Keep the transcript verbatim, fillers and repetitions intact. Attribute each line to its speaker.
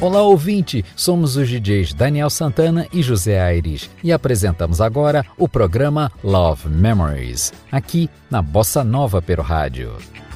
Speaker 1: Olá, ouvinte! Somos os D Js Daniel Santana e José Aires e apresentamos agora o programa Love Memories, aqui na Bossa Nova pelo rádio.